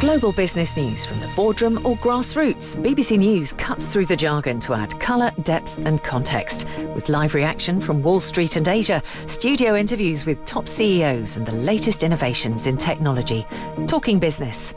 Global business news from the boardroom or grassroots. BBC News cuts through the jargon to add colour, depth and context. With live reaction from Wall Street and Asia, studio interviews with top CEOs and the latest innovations in technology. Talking Business.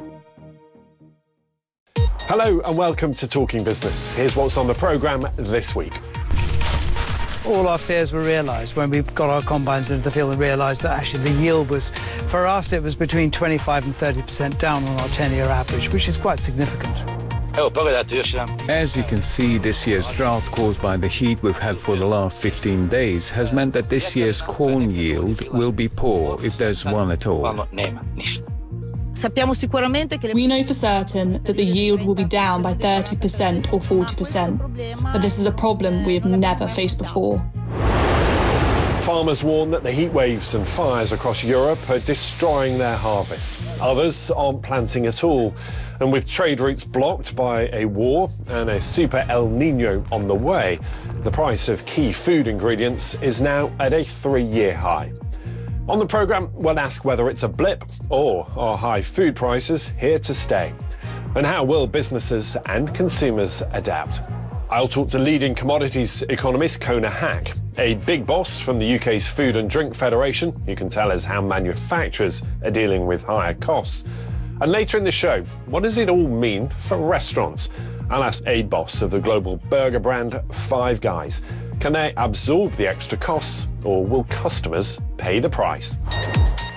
Hello and welcome to Talking Business. Here's what's on the programme this week. All our fears were realised when we got our combines into the field and realised that actually the yield was, for us, it was between 25 and 30% down on our 10-year average, which is quite significant. As you can see, this year's drought caused by the heat we've had for the last 15 days has meant that this year's corn yield will be poor, if there's one at all. We know for certain that the yield will be down by 30% or 40%, but this is a problem we have never faced before. Farmers warn that the heat waves and fires across Europe are destroying their harvests. Others aren't planting at all. And with trade routes blocked by a war and a super El Nino on the way, the price of key food ingredients is now at a 3-year high. On the programme, we'll ask whether it's a blip or are high food prices here to stay? And how will businesses and consumers adapt? I'll talk to leading commodities economist Kona Hack, a big boss from the UK's Food and Drink Federation, who can tell us how manufacturers are dealing with higher costs. And later in the show, what does it all mean for restaurants? I'll ask AidBoss of the global burger brand Five Guys. Can they absorb the extra costs, or will customers pay the price?